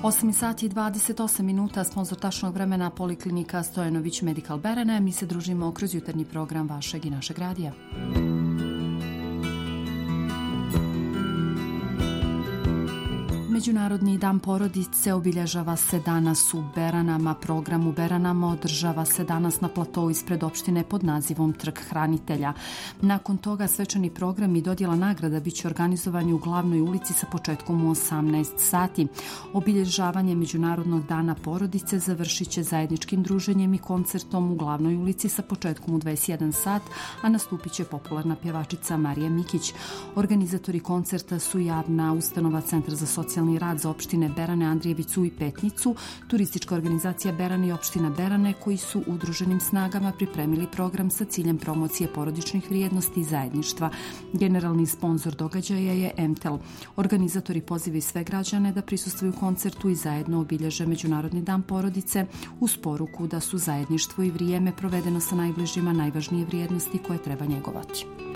8 sati i 28 minuta, sponsor tačnog vremena Poliklinika Stojanović Medical Berene. Mi se družimo kroz jutarnji program vašeg i našeg radija. Međunarodni dan porodice obilježava se danas u Beranama. Program u Beranama održava se danas na platou ispred opštine pod nazivom Trg hranitelja. Nakon toga svečani program i dodjela nagrada biće organizovani u glavnoj ulici sa početkom u 18 sati. Obilježavanje Međunarodnog dana porodice završit će zajedničkim druženjem i koncertom u glavnoj ulici sa početkom u 21 sat, a nastupit će popularna pjevačica Marija Mikić. Organizatori koncerta su javna ustanova Centar za socijalni rad za opštine Berane, Andrijevicu i Petnicu, turistička organizacija Berane i opština Berane, koji su udruženim snagama pripremili program sa ciljem promocije porodičnih vrijednosti i zajedništva. Generalni sponsor događaja je MTEL. Organizatori pozivaju sve građane da prisustvuju koncertu i zajedno obilježe Međunarodni dan porodice uz poruku da su zajedništvo i vrijeme provedeno sa najbližima najvažnije vrijednosti koje treba njegovati.